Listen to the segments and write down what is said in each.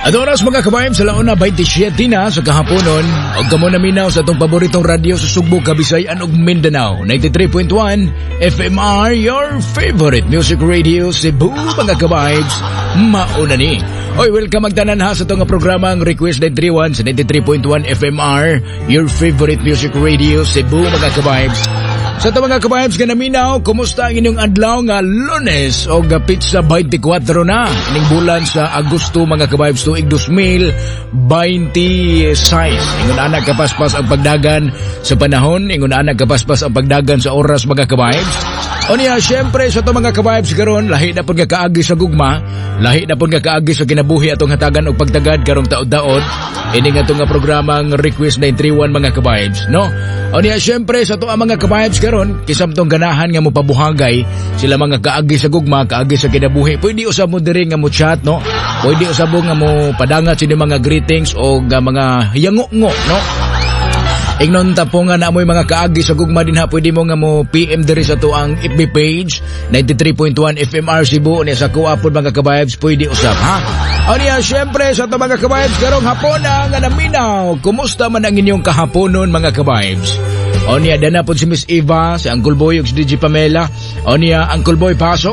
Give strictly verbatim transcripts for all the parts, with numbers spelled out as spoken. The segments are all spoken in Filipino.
At oras mga kabayan sa launa twenty-seven na sa kahaponon. O kamo na minaw sa itong paboritong radyo sa Sugbo, Kabisayan ug Mindanao. ninety-three point one F M R, your favorite music radio Cebu mga kabayans. Mauna ni. Oy, welcome magtanan ha sa itong programang Request nine three one sa ninety-three point one F M R, your favorite music radio Cebu mga kabayans. Sa ito mga kabayabs ka na minaw, kumusta ang inyong adlaw nga Lunes o gapit sa twenty-four na ining bulan sa Agosto mga kabayabs tuig twenty twenty-six. Ingon anak kapaspas ang pagdagan sa panahon, ingon anak kapaspas ang pagdagan sa oras mga kabayabs. O niya, syempre sa ito mga kabayabs karon, lahi na po nga kaagi sa gugma, lahi na po nga kaagi sa kinabuhi atong hatagan o pagtagad karong taod-taod. Ini nga itong programang Request nine three one mga kabayabs, no? O niya, syempre sa ito ang mga kabayabs karon, kisam tong ganahan nga mo pabuhagay sila mga kaagi sa gugma, kaagi sa kinabuhi. Pwede usab mo diri nga mo chat, no? Pwede usab mo nga mo padangat sini mga greetings o nga mga yango-ngo, no? Ignon tapo nga na amoy mga kaagi sa gugma din ha, pwede mo nga mo P M diri sa to ang F B page ninety-three point one F M R Cebu. Niya sa kuapod mga kabayabs, pwede usab ha. O niya, syempre sa to mga kabayabs karong hapon na nga naminaw, kumusta man ang inyong kahaponon mga kabayabs? O niya, dana po si Miss Eva, si Uncle Boy ug si D J Pamela. O niya, Uncle Boy pasok.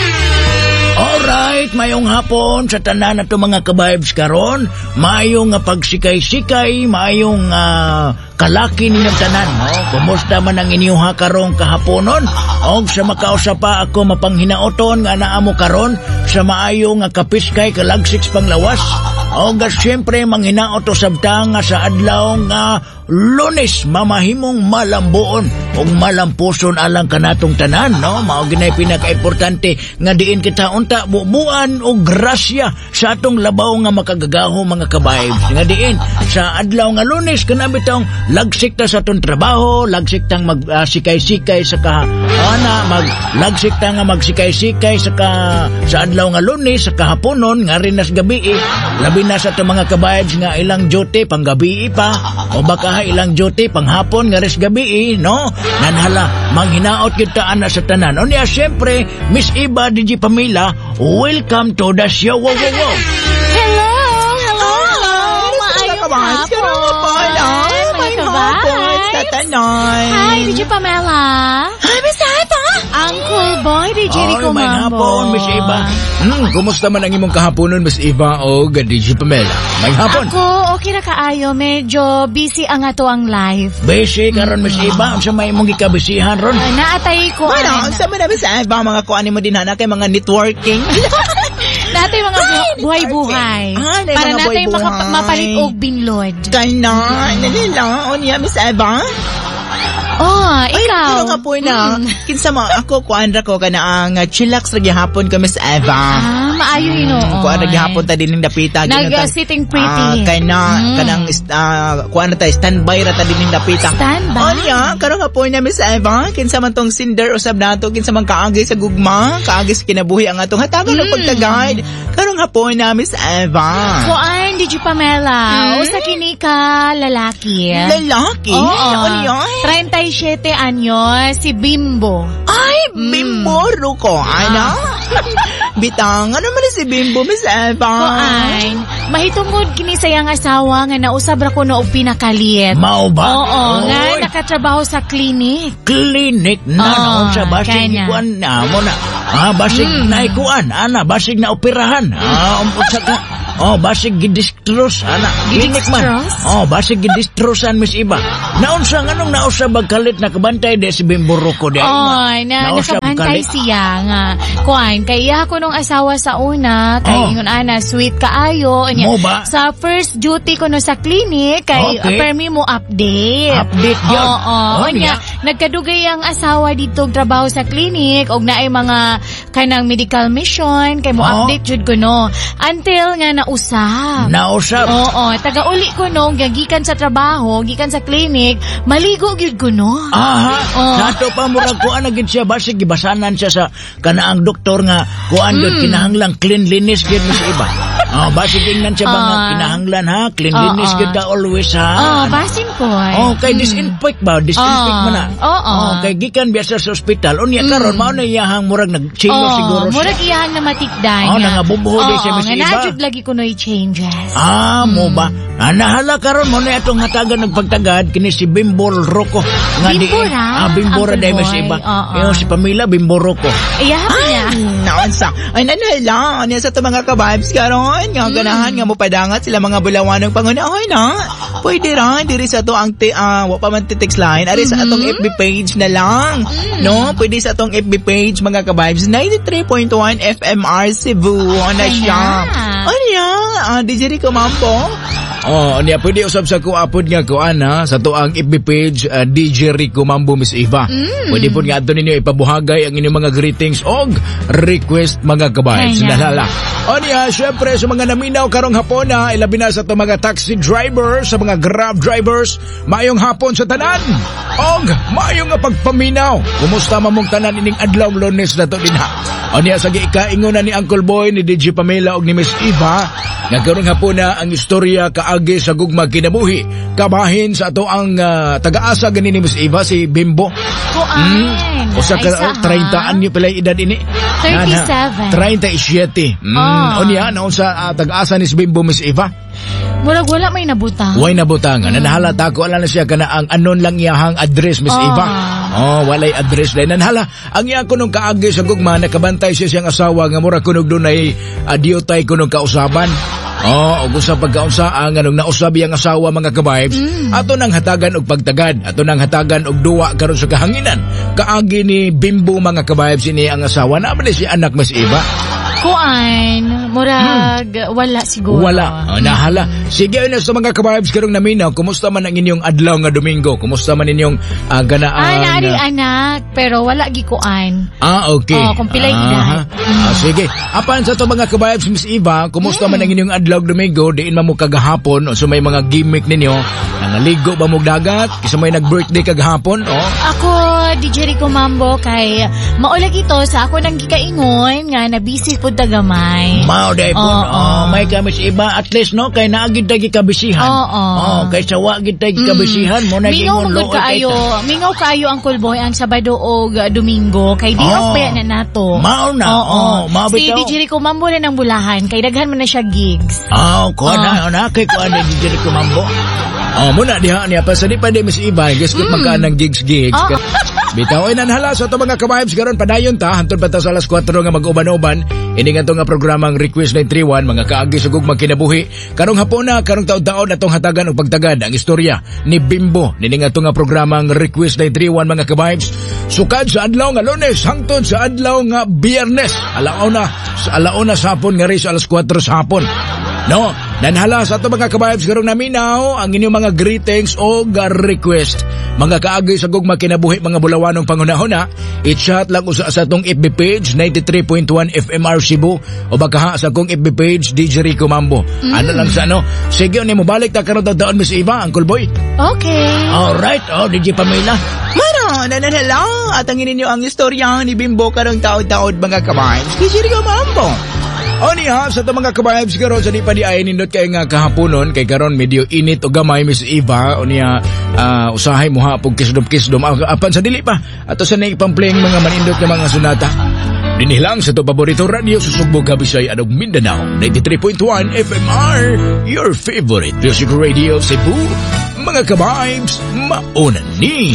Alright, mayong hapon sa tanan na to mga kabayabs karon. Mayong uh, pagsikay-sikay, mayong uh, kalaki ninyong tanan, no? Kumusta man ang inyong karong kahaponon? Og sa makausa pa ako mapanghinaoton nga naa mo karon sa maayong nga kapiskay kalagsiks panglawas. Og siyempre manghinaot to sabta nga sa adlaw nga Lunes, mamahimong malambuon og malampuson alang kanatong tanan, no? Mao ginay pinaka-importante nga diin kita unta bubuan og grasya sa atong labaw nga makagagaho mga kabayb. Nga diin sa adlaw nga Lunes kana bitong lagsik ta sa atong trabaho, lagsik tang magsikay-sikay uh, sa ka ana mag lagsik ta nga magsikay-sikay sa ka sa adlaw nga Lunes sa kahaponon nga rin nas gabi. Eh. Labi na sa atong mga kabayb nga ilang duty panggabi pa o baka ilang duty panghapon nga res gabi, no? Nanhala, manghinaot kita ana sa tanan. O niya, syempre, Miss Eva, D J Pamela, welcome to the show. Wow, wow, wow. Hello, hello, hello. Maayong hapon. May hapon. Tatanoy. Hi, D J Pamela. Hi, Miss Eva. Uncle Boy, D J Rico Mambo. Ay, may hapon, Miss Eva. Hmm, kumusta man ang imong kahaponon, Miss Eva o D J Pamela? May hapon. Ako, okay na kaayo. Medyo busy ang ato ang live. Busy karon Miss Eva? Unsa may imong gikabisihan ron? Uh, naatay ko. Ano, sa mga Miss Eva, mga kuan mo din hana kay mga networking. Natay mga bu- buhay-buhay. Ay, nay, para mga natay buhay-buhay. maka- mapalit og binlod. Kay na, nalila, o niya, Miss Eva. Oh, Ay, ikaw. pero nga po na, Mm. kinsa mo, ako, kuan ra ko, ka na ang uh, chillax ra gihapon ka, Miss Eva. Ah, maayo yun. Kuan ra gihapon ta din ng dapita. Nag-sitting pretty. Ah, kay na, Mm. kanang, uh, kuan ra ta, standby ra ta din ng dapita. Standby? O niya, karong nga po na, Miss Eva, kinsa man tong cinder usab nato, kinsa man kaagay sa gugma, kaagay sa kinabuhi ang atong hatagan ng Mm. pagtagayad. Karong nga po na, Miss Eva. Kuan, D J Pamela. Hmm? O sa kini ka lalaki. Lalaki? Oo. Ano niya? thirty-seven anyos, si Bimbo. Ay, Bimbo, Ruko. Ano? Bitang, ano man si Bimbo, Miss Eva? Kuan, mahitungod kini sayang asawa nga nausab ra ko no og pinakalit. Mao ba? Oo, Oy. nga nakatrabaho sa klinik. Klinik na Oo, naon sa basig kaya na. ikuan na mo na. Ah, basig Mm. na ikuan, ana basig na operahan. Ah, um, sa ka. Oh, basig gidistros ana. Klinik man. Gidistros? Oh, basig gidistrosan Miss Iba. Naon sa nganong nausab kalit nakabantay de si Bimbo Ruko de. Oy, na Nausab nakabantay kalit. siya nga. Kuan, kay iya ko nung asawa sa una, kay Oh. ingon ana sweet kaayo. Anya, Mo ba? sa first duty ko no sa clinic, kay Okay. uh, permi mo update. Update yun. Oo, Oh, anya, nagkadugay ang asawa dito og trabaho sa clinic og naay mga kanang medical mission kay mo Oh. update jud ko no. Until nga nausab. Nausab. Oo, taga-uli ko no, gikan sa trabaho, gikan sa clinic, maligo gyud ko no. Aha, Oh. sa ato pa murag kuan na gid siya basig gibasanan siya sa kanaang doktor nga kuan gyud Mm. kinahanglang cleanliness gyud Miss Iba. Oh, basi tingnan siya mga Ah. kinahanglan ha. Cleanliness Oo. good ka always ha. Oh, basin po. Oh, kay disinfect ba? Disinfect Oo. mo na. Oo. Oh, kay gikan biya sa ospital. Unya karon mao na iyahang murag nagchino Oh, siguro siya. murag iyahan na matikdan. Oh, nangabubuho din siya, Miss nga Eva. naadjud lagi ko no'y changes. Ah, mo ba? Ah, nahala karon mo na itong hatagan nagpagtagad kini si Bimbol Rocco. Bimbora? Ah, Bimbora Uncle dahil Miss Boy. Eva. Oo. Yung si Pamela Bimbo Rocco. Iyahan niya. Naunsa. Ay, nanhala. Ano sa ito mga ka-vibes karon? Nga ganahan nga mo padangat sila mga bulawan ng pangunahon na. Pwede ra, diri sa to ang ti, ah, wa pa man ti text line. Ari sa atong F B page na lang. No? Pwede sa atong F B page mga ka-vibes. ninety-three point one F M R Cebu. Ano siya? Ano yan? Ah, D J Rico Mambo. Oh, niya pwede usab sa ko apod nga ko ana sa to ang F B page uh, D J Rico Mambo Miss Eva. Pwede po nga adto ninyo ipabuhagay ang inyong mga greetings og request mga kabaybs. Kanya. Nalala. O niya, syempre sa mga naminaw karong hapon na ilabi na sa to mga taxi drivers, sa mga grab drivers, mayong hapon sa tanan. Og mayong nga pagpaminaw. Kumusta mamong tanan ining adlaw Lunes na to din ha. O niya sa giikaingon ni Uncle Boy ni D J Pamela og ni Miss Eva. Nga karong hapon na ang istorya kaagi sa gugma kinabuhi. Kabahin sa ato ang uh, tagaasa gani ni Miss Eva si Bimbo. Kuan. O sa Ay, sa, thirty anyo pala edad ini. thirty-seven. thirty-seven. Mm. Ah. O niya, naon sa uh, tagaasa ni si Bimbo Miss Eva. Murag wala may nabutang. Way na butangan. Mm. Nahalata ko, ala na siya ka na ang anon lang iyahang address Miss Ah. Eva. Oh, walay address din. Nanhala, ang iya ko nung kaagi sa gugma, nakabantay siya siyang asawa, nga mura kunog doon ay uh, diotay ko nung kausaban. Oh, og sa pagkaunsa ang anong nausabi ang asawa mga kabaybs, ato nang hatagan og pagtagad, ato nang hatagan og duwa karon sa kahanginan. Kaagi ni Bimbo mga kabaybs ini ang asawa na man si anak Miss Eva. Kuan. Murag wala siguro. Wala. Oh, nahala. Sige na sa mga kabaybs karong naminaw, kumusta man ang inyong adlaw nga Domingo? Kumusta man inyong uh, ganaan? Ah, naari uh, anak, pero wala gi kuan. Ah, okay. Oh, kung pilay Ah, edad. ah, sige. Apan sa to mga kabaybs Miss Eva, kumusta man ang inyong adlaw Domingo? Diin man mo kagahapon o so may mga gimmick ninyo. Nangaligo ba mo dagat? Kisa may nag-birthday kagahapon? Oh. Ako, D J Rico Mambo, kay maulag ito sa ako nang gikaingon nga na busy po tagamay. Mao day po. Oo. Oh, may kamis iba at least no kay naagid tay gikabisihan. Oo. Oh, kay sawa gid tay gikabisihan mo na Mingaw gingon magud kaayo, mingaw kaayo ang Boy ang Sabado o Domingo kay di Oh. off pa na nato. Mao na. Oh, mao Si bitaw. D J Rico Mambo na ng bulahan kay daghan man na siya gigs. Ah, ko na na kay ko ana di ko mambo. Oh, muna diha niya pa sa di pa di Miss Iba, guess ko magkaan ng gigs gigs. Oh. Bitaw ay nanhala sa to mga kabaybs karon padayon ta hantod pa ta sa alas kwatro nga mag-uban-uban. Ini nga to nga programang Request nine three one mga kaagi sa gugma kinabuhi. Karong hapon na karong taon-taon atong hatagan og pagtagad ang istorya ni Bimbo. Nini nga to nga programang Request nine three one mga kabaybs. Sukad sa adlaw nga Lunes hangtod sa adlaw nga Biyernes. Alauna sa alauna sa hapon nga rin sa alas kwatro sa hapon. No, nanhala sa ato mga kabaybs karong naminaw ang inyong mga greetings o request. Mga kaagay sa gugma kinabuhi mga bulawanong pangunahon na, i-chat lang usa sa atong F B page ninety-three point one F M R Cebu o baka sa akong F B page D J Rico Mambo. Mm. Ano lang sa ano? Sige, ni mo balik ta karon taon Miss Eva, Uncle Boy. Okay. Alright, oh D J Pamela. Mara, nananhala. At ang ninyo ang istorya ni Bimbo karong taod-taod mga kabaybs. D J Rico Mambo. O niya, sa ito mga kabayabs karon sa di pa di ay nindot kay nga kahaponon kay karon medyo init o gamay Miss Eva o niya uh, usahay mo ha pag kisdom-kisdom apan sa dili pa ato sa naipampleng mga manindot nga mga sunata. Dinilang sa to paborito radio sa Sugbo, Kabisay, Anog, Mindanao ninety-three point one F M R, your favorite music radio Cebu. Mga kabayabs, mauna ni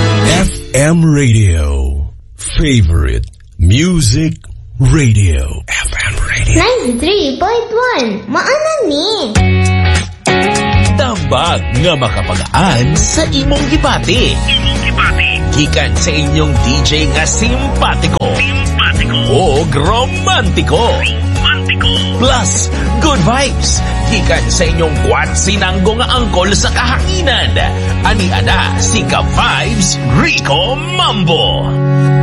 F M Radio, favorite music radio. F M Radio ninety-three point one, maana ni. tambag nga makapagaan sa imong gibati. Imong gibati. Gikan sa inyong D J nga simpatiko. Simpatiko. O romantiko. Romantiko. Plus, good vibes. Gikan sa inyong kwat sinanggo nga angkol sa kahanginan. Ani ana si Ka Vibes Rico Mambo.